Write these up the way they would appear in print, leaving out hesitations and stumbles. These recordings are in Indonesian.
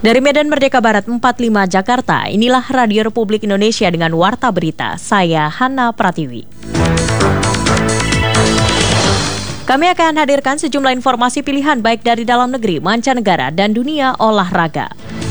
Dari Medan Merdeka Barat 45 Jakarta, inilah Radio Republik Indonesia dengan Warta Berita. Saya Hana Pratiwi. Kami akan hadirkan sejumlah informasi pilihan baik dari dalam negeri, mancanegara, dan dunia olahraga.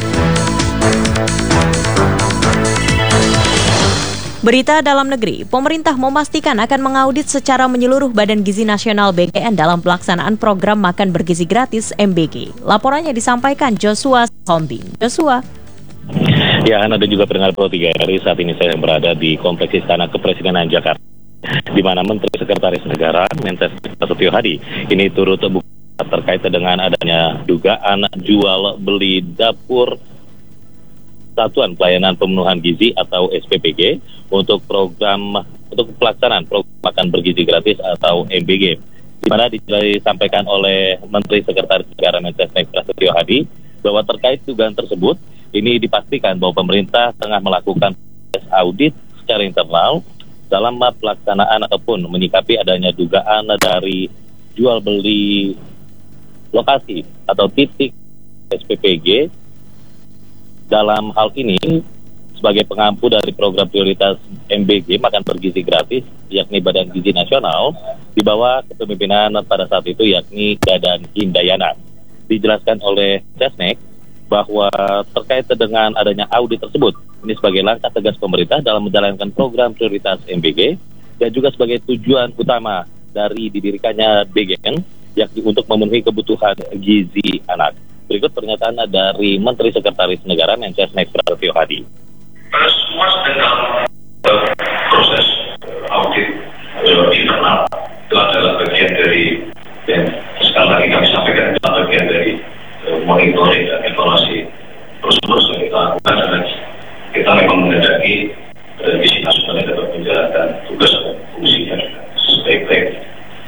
Berita dalam negeri, pemerintah memastikan akan mengaudit secara menyeluruh Badan Gizi Nasional BGN dalam pelaksanaan program makan bergizi gratis MBG. Laporannya disampaikan Joshua Sombing. Joshua. Ya, Anda juga pendengar Pro 3 RRI, saat ini saya berada di Kompleks Istana Kepresidenan Jakarta, di mana Menteri Sekretaris Negara Mensesnek Prasetyo Hadi ini turut terkait dengan adanya dugaan jual beli dapur Satuan Pelayanan Pemenuhan Gizi atau SPPG untuk pelaksanaan program makan bergizi gratis atau MBG, di mana disampaikan oleh Menteri Sekretaris Negara Mensesnek Prasetyo Hadi bahwa terkait dugaan tersebut ini dipastikan bahwa pemerintah tengah melakukan proses audit secara internal dalam pelaksanaan ataupun menyikapi adanya dugaan dari jual beli lokasi atau titik SPPG. Dalam hal ini, sebagai pengampu dari program prioritas MBG, makan bergizi gratis, yakni Badan Gizi Nasional, di bawah kepemimpinan pada saat itu yakni Dadan Hindayana. Dijelaskan oleh Sesnek bahwa terkait dengan adanya audit tersebut, ini sebagai langkah tegas pemerintah dalam menjalankan program prioritas MBG, dan juga sebagai tujuan utama dari didirikannya BGN, yakni untuk memenuhi kebutuhan gizi anak. Berikut pernyataan dari Menteri Sekretaris Negara Mensesnek Prasetyo Hadi. Semua sedang dalam proses audit internal. Itu adalah bagian dari, dan sekali lagi kami sampaikan, itu bagian dari monitoring dan evaluasi prosedur yang kita lakukan, dan kita memang mengendaki Badan Gizi Nasional dapat menjalankan tugas dan fungsinya sebaik-baiknya.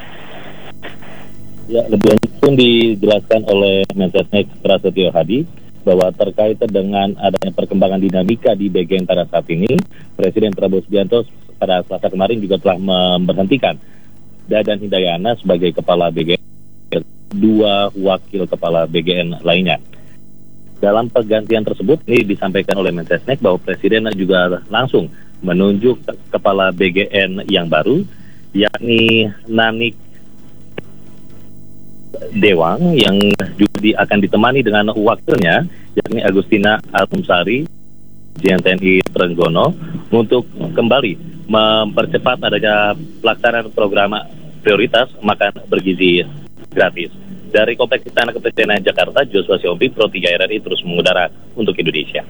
Ya, lebih lanjut pun dijelaskan oleh Mensesnek Prasetyo Hadi bahwa terkait dengan adanya perkembangan dinamika di BGN pada saat ini, Presiden Prabowo Subianto pada Selasa kemarin juga telah memberhentikan Dadan Hindayana sebagai Kepala BGN, dua wakil Kepala BGN lainnya. Dalam pergantian tersebut, ini disampaikan oleh Mensesnek bahwa Presiden juga langsung menunjuk Kepala BGN yang baru, yakni Nanik Dewang, yang juga akan ditemani dengan wakilnya yakni Agustina Altumsari JNTNI Trenggono untuk kembali mempercepat adanya pelaksanaan program prioritas makan bergizi gratis. Dari Kompleks Istana Kepresidenan Jakarta, Joshua Sombing, Pro 3 RRI terus mengudara untuk Indonesia.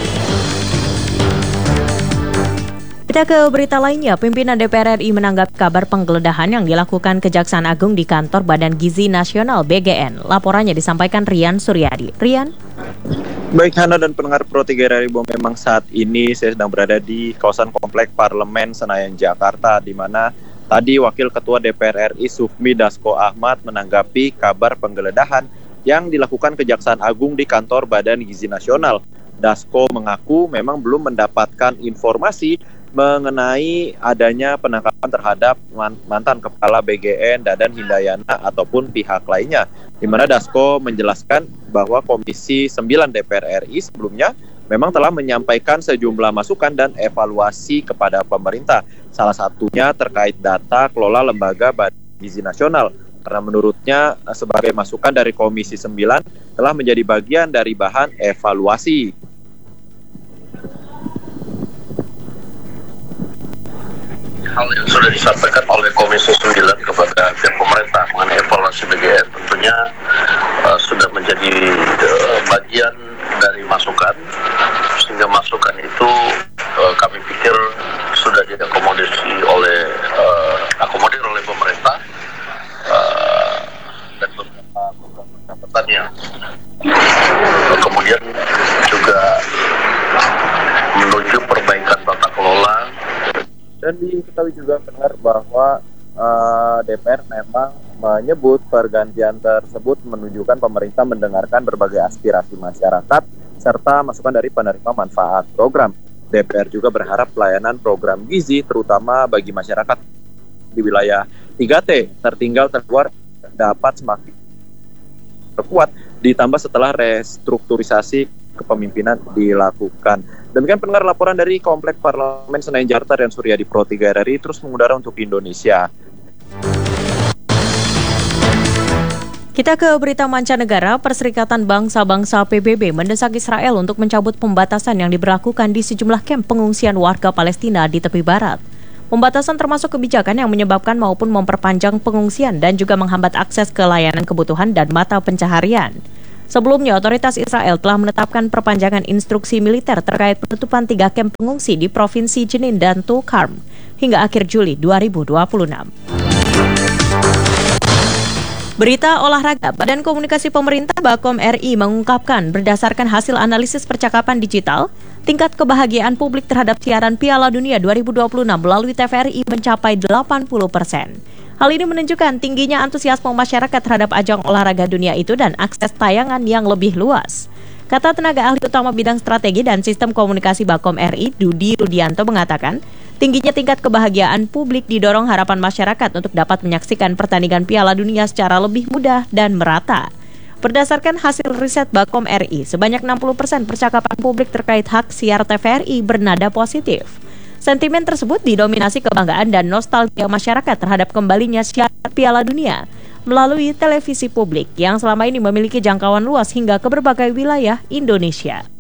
Kita ke berita lainnya, pimpinan DPR RI menanggapi kabar penggeledahan yang dilakukan Kejaksaan Agung di kantor Badan Gizi Nasional BGN. Laporannya disampaikan Rian Suryadi. Rian? Baik, Hana dan pendengar Pro 3 RRI, memang saat ini saya sedang berada di kawasan Komplek Parlemen Senayan, Jakarta, di mana tadi Wakil Ketua DPR RI Sufmi Dasko Ahmad menanggapi kabar penggeledahan yang dilakukan Kejaksaan Agung di kantor Badan Gizi Nasional. Dasko mengaku memang belum mendapatkan informasi mengenai adanya penangkapan terhadap mantan Kepala BGN Dadan Hindayana ataupun pihak lainnya, di mana Dasko menjelaskan bahwa Komisi 9 DPR RI sebelumnya memang telah menyampaikan sejumlah masukan dan evaluasi kepada pemerintah, salah satunya terkait data kelola lembaga Badan Gizi Nasional, karena menurutnya sebagai masukan dari Komisi 9 telah menjadi bagian dari bahan evaluasi. Hal yang sudah disampaikan oleh Komisi 9 kepada pihak pemerintah mengenai evaluasi BGN tentunya sudah menjadi bagian dari masukan, sehingga masukan itu kami pikir sudah diakomodir oleh pemerintah dan beberapa catatannya. Kemudian juga menuju perbaikan tata kelola. Dan diketahui juga pendengar bahwa DPR memang menyebut pergantian tersebut menunjukkan pemerintah mendengarkan berbagai aspirasi masyarakat serta masukan dari penerima manfaat program. DPR juga berharap pelayanan program gizi terutama bagi masyarakat di wilayah 3T tertinggal terluar dapat semakin berkuat ditambah setelah restrukturisasi kepemimpinan dilakukan. Demikian pendengar laporan dari Komplek Parlemen Senayan Jakarta dan Suryadi Pro 3 RRI terus mengudara untuk Indonesia. Kita ke berita mancanegara. Perserikatan Bangsa-Bangsa PBB mendesak Israel untuk mencabut pembatasan yang diberlakukan di sejumlah kamp pengungsian warga Palestina di tepi barat. Pembatasan termasuk kebijakan yang menyebabkan maupun memperpanjang pengungsian dan juga menghambat akses ke layanan kebutuhan dan mata pencaharian. Sebelumnya, otoritas Israel telah menetapkan perpanjangan instruksi militer terkait penutupan 3 kamp pengungsi di Provinsi Jenin dan Tulkarm hingga akhir Juli 2026. Berita olahraga. Badan Komunikasi Pemerintah Bakom RI mengungkapkan berdasarkan hasil analisis percakapan digital, tingkat kebahagiaan publik terhadap siaran Piala Dunia 2026 melalui TVRI mencapai 80%. Hal ini menunjukkan tingginya antusiasme masyarakat terhadap ajang olahraga dunia itu dan akses tayangan yang lebih luas. Kata tenaga ahli utama bidang strategi dan sistem komunikasi Bakom RI, Dudi Rudianto mengatakan, tingginya tingkat kebahagiaan publik didorong harapan masyarakat untuk dapat menyaksikan pertandingan Piala Dunia secara lebih mudah dan merata. Berdasarkan hasil riset Bakom RI, sebanyak 60% percakapan publik terkait hak siar TVRI bernada positif. Sentimen tersebut didominasi kebanggaan dan nostalgia masyarakat terhadap kembalinya siaran Piala Dunia melalui televisi publik yang selama ini memiliki jangkauan luas hingga ke berbagai wilayah Indonesia.